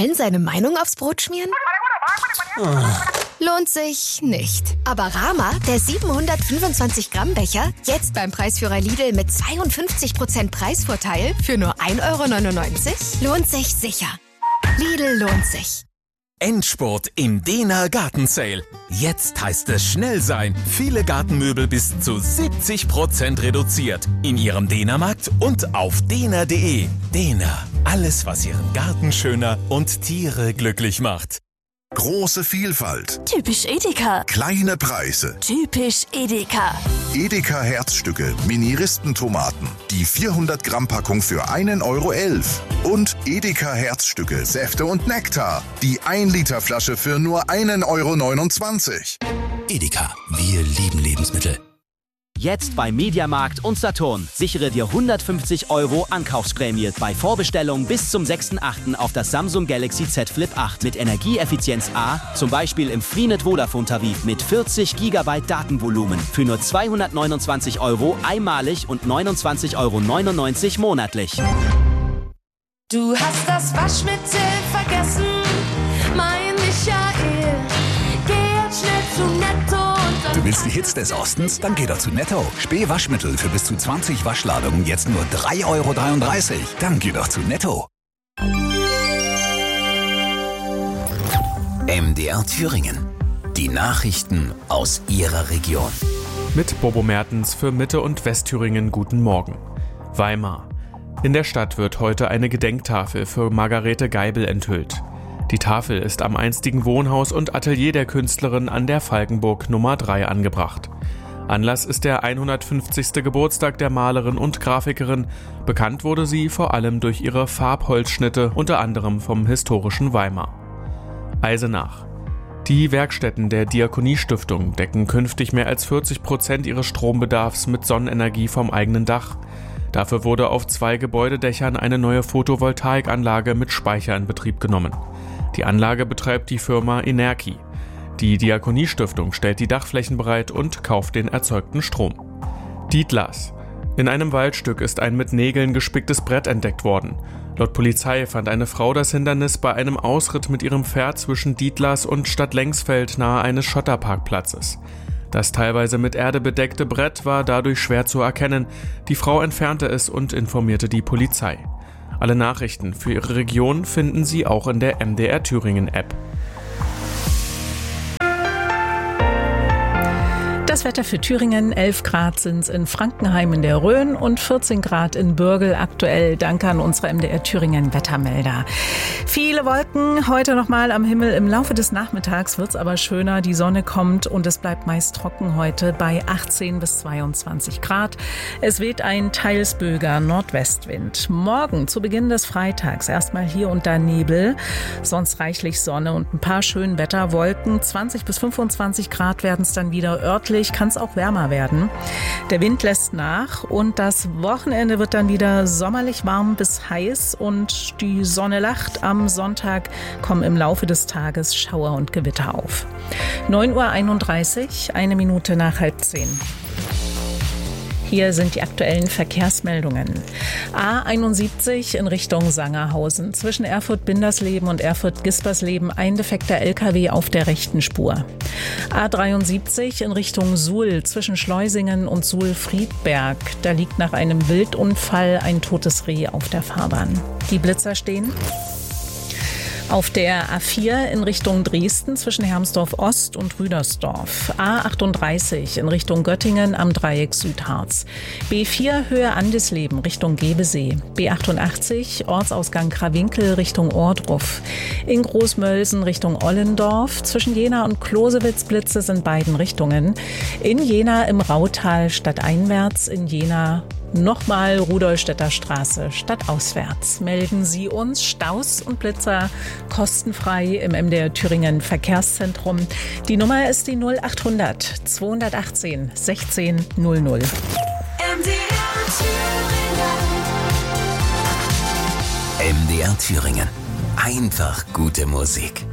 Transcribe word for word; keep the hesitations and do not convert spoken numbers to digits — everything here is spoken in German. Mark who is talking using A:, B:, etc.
A: allen seine Meinung aufs Brot schmieren? Lohnt sich nicht. Aber Rama, der siebenhundertfünfundzwanzig Gramm Becher, jetzt beim Preisführer Lidl mit zweiundfünfzig Prozent Preisvorteil für nur ein Euro neunundneunzig, lohnt sich sicher. Lidl lohnt sich.
B: Endspurt im Dehner Gartensale. Jetzt heißt es schnell sein. Viele Gartenmöbel bis zu siebzig Prozent reduziert. In Ihrem Dehnermarkt und auf dehner punkt de. Dehner. Alles, was Ihren Garten schöner und Tiere glücklich macht.
C: Große Vielfalt.
D: Typisch Edeka.
C: Kleine Preise.
D: Typisch Edeka.
C: Edeka Herzstücke, Mini-Ristentomaten. Die vierhundert Gramm Packung für einen Euro elf. Und Edeka Herzstücke, Säfte und Nektar. Die ein Liter Flasche für nur einen Euro neunundzwanzig.
E: Edeka, wir lieben Lebensmittel.
F: Jetzt bei Mediamarkt und Saturn. Sichere dir hundertfünfzig Euro Ankaufsprämie bei Vorbestellung bis zum sechsten achten auf das Samsung Galaxy Z Flip acht mit Energieeffizienz A, zum Beispiel im Freenet Vodafone Tarif mit vierzig Gigabyte Datenvolumen für nur zweihundertneunundzwanzig Euro einmalig und neunundzwanzig Euro neunundneunzig monatlich.
G: Du hast das Waschmittel vergessen, mein Michael. Geh jetzt schnell zu Netto.
E: Du willst die Hits des Ostens? Dann geh doch zu Netto. Spee-Waschmittel für bis zu zwanzig Waschladungen jetzt nur drei Euro dreiunddreißig. Dann geh doch zu Netto. M D R Thüringen. Die Nachrichten aus Ihrer Region.
H: Mit Bobo Mertens für Mitte- und Westthüringen guten Morgen. Weimar. In der Stadt wird heute eine Gedenktafel für Margarete Geibel enthüllt. Die Tafel ist am einstigen Wohnhaus und Atelier der Künstlerin an der Falkenburg Nummer drei angebracht. Anlass ist der hundertfünfzigste Geburtstag der Malerin und Grafikerin. Bekannt wurde sie vor allem durch ihre Farbholzschnitte, unter anderem vom historischen Weimar. Eisenach. Die Werkstätten der Diakoniestiftung decken künftig mehr als vierzig Prozent ihres Strombedarfs mit Sonnenenergie vom eigenen Dach. Dafür wurde auf zwei Gebäudedächern eine neue Photovoltaikanlage mit Speicher in Betrieb genommen. Die Anlage betreibt die Firma Enerki. Die Diakoniestiftung stellt die Dachflächen bereit und kauft den erzeugten Strom. Dietlas. In einem Waldstück ist ein mit Nägeln gespicktes Brett entdeckt worden. Laut Polizei fand eine Frau das Hindernis bei einem Ausritt mit ihrem Pferd zwischen Dietlas und Stadtlengsfeld nahe eines Schotterparkplatzes. Das teilweise mit Erde bedeckte Brett war dadurch schwer zu erkennen. Die Frau entfernte es und informierte die Polizei. Alle Nachrichten für Ihre Region finden Sie auch in der M D R Thüringen App.
I: Das Wetter für Thüringen, elf Grad sind es in Frankenheim in der Rhön und vierzehn Grad in Bürgel aktuell. Danke an unsere M D R Thüringen Wettermelder. Viele Wolken heute nochmal am Himmel. Im Laufe des Nachmittags wird es aber schöner. Die Sonne kommt und es bleibt meist trocken heute bei achtzehn bis zweiundzwanzig Grad. Es weht ein teils böiger Nordwestwind. Morgen zu Beginn des Freitags erstmal hier und da Nebel, sonst reichlich Sonne und ein paar schönen Wetterwolken. zwanzig bis fünfundzwanzig Grad werden es dann wieder örtlich. Kann es auch wärmer werden. Der Wind lässt nach und das Wochenende wird dann wieder sommerlich warm bis heiß und die Sonne lacht. Am Sonntag kommen im Laufe des Tages Schauer und Gewitter auf. neun Uhr einunddreißig, eine Minute nach halb zehn. Hier sind die aktuellen Verkehrsmeldungen. A einundsiebzig in Richtung Sangerhausen. Zwischen Erfurt-Bindersleben und Erfurt-Gispersleben ein defekter L K W auf der rechten Spur. A dreiundsiebzig in Richtung Suhl zwischen Schleusingen und Suhl-Friedberg. Da liegt nach einem Wildunfall ein totes Reh auf der Fahrbahn. Die Blitzer stehen. Auf der A vier in Richtung Dresden zwischen Hermsdorf Ost und Rüdersdorf. A achtunddreißig in Richtung Göttingen am Dreieck Südharz. B vier Höhe Andesleben Richtung Gebesee. B achtundachtzig Ortsausgang Krawinkel Richtung Ohrdruf. In Großmölsen Richtung Ollendorf. Zwischen Jena und Closewitz Blitze in beiden Richtungen. In Jena im Rautal stadteinwärts, in Jena nochmal Rudolstädter Straße stadtauswärts. Melden Sie uns Staus und Blitzer kostenfrei im M D R Thüringen Verkehrszentrum. Die Nummer ist die null achthundert zweihundertachtzehn sechzehn null null.
G: M D R Thüringen.
E: M D R Thüringen. Einfach gute Musik.